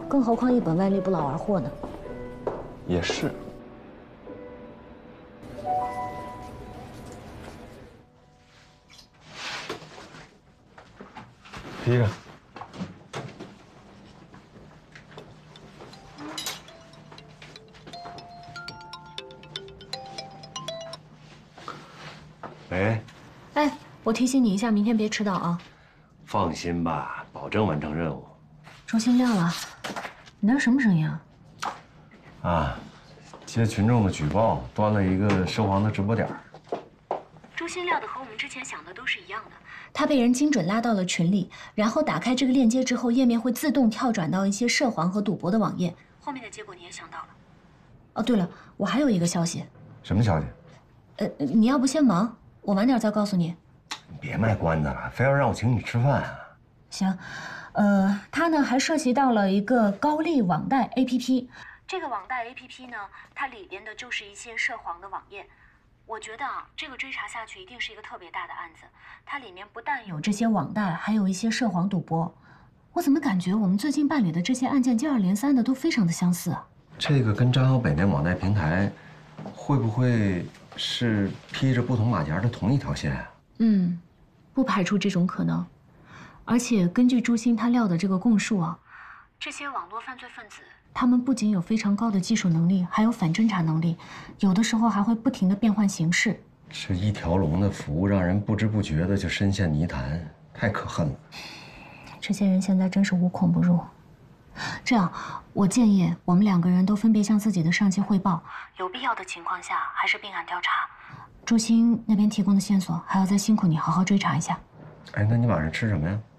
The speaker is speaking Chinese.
更何况一本万利不劳而获呢？ 也是。披着。喂。 哎，我提醒你一下，明天别迟到啊。 放心吧，保证完成任务。 周星亮了，你那是什么声音啊？ 啊，接群众的举报，端了一个涉黄的直播点。 周星亮的和我们之前想的都是一样的，他被人精准拉到了群里，然后打开这个链接之后，页面会自动跳转到一些涉黄和赌博的网页。后面的结果你也想到了。哦，对了，我还有一个消息。 什么消息？ 你要不先忙，我晚点再告诉你。 你别卖关子了，非要让我请你吃饭啊？ 行，他呢还涉及到了一个高丽网贷 APP。这个网贷 APP 呢，它里边的就是一些涉黄的网页。我觉得啊，这个追查下去一定是一个特别大的案子。它里面不但有这些网贷，还有一些涉黄赌博。我怎么感觉我们最近办理的这些案件接二连三的都非常的相似啊？这个跟张小北那网贷平台，会不会是披着不同马甲的同一条线啊？不排除这种可能。而且根据朱星他撂的这个供述啊，这些网络犯罪分子，他们不仅有非常高的技术能力，还有反侦查能力，有的时候还会不停地变换形式。这一条龙的服务，让人不知不觉的就深陷泥潭，太可恨了。这些人现在真是无孔不入。这样，我建议我们2个人都分别向自己的上级汇报，有必要的情况下还是并案调查。朱星那边提供的线索，还要再辛苦你好好追查一下。哎，那你晚上吃什么呀？